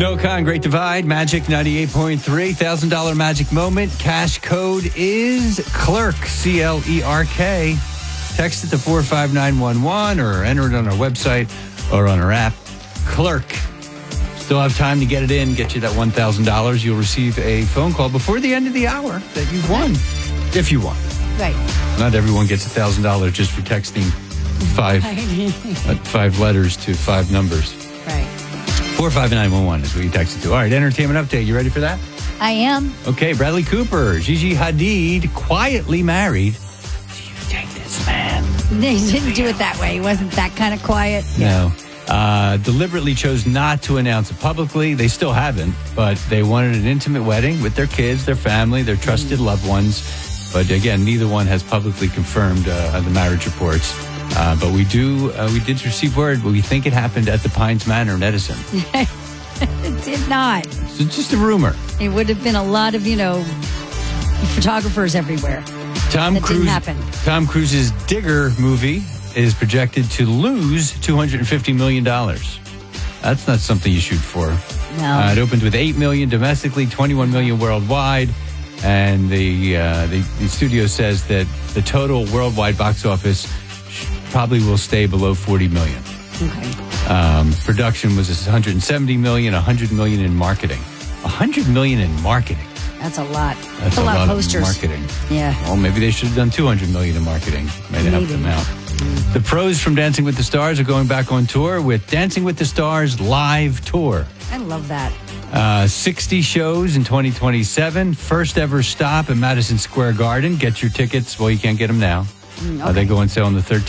No Con, Great Divide, Magic 98.3, $1,000 magic moment. Cash code is CLERK, C-L-E-R-K. Text it to 45911 or enter it on our website or on our app. CLERK. Still have time to get it in, get you that $1,000. You'll receive a phone call before the end of the hour that you've won, if you won. Right. Not everyone gets $1,000 just for texting five letters to five numbers. Right. 45911 is what you text it to. All right, entertainment update. You ready for that? I am. Okay, Bradley Cooper, Gigi Hadid, quietly married. Do you take this man? They didn't do it that way. He wasn't that kind of quiet. No. Deliberately chose not to announce it publicly. They still haven't, but they wanted an intimate wedding with their kids, their family, their trusted loved ones. But again, neither one has publicly confirmed the marriage reports. But we did receive word. We think it happened at the Pines Manor in Edison. It did not. So just a rumor. It would have been a lot of, photographers everywhere. Didn't happen. Tom Cruise's Digger movie is projected to lose $250 million. That's not something you shoot for. No. It opened with $8 million domestically, $21 million worldwide. And the studio says that the total worldwide box office probably will stay below $40 million. Okay. Production was $170 million, $100 million in marketing. $100 million in marketing. That's a lot. That's a lot of posters. Marketing. Yeah. Well, maybe they should have done $200 million in marketing. Made it help them out. The pros from Dancing with the Stars are going back on tour with Dancing with the Stars Live Tour. I love that. 60 shows in 2027. First ever stop at Madison Square Garden. Get your tickets. Well, you can't get them now. Okay. They go on sale on the 13th.